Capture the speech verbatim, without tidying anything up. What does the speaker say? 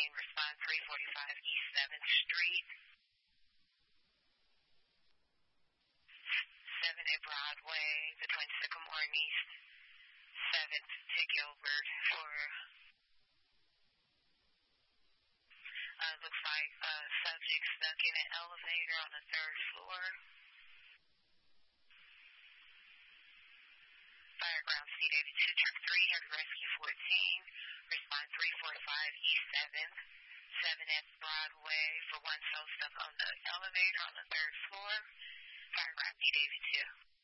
respond three forty-five East seventh Street. seven at Broadway between Sycamore and East seventh to Gilbert for, uh, looks like a subject stuck in an elevator on the third floor. Fireground Seat eighty-two, truck three, Heavy Rescue fourteen, respond three forty-five East seventh, seven at Broadway for one soul stuck on the elevator on the third floor. Fireground Seat eighty-two.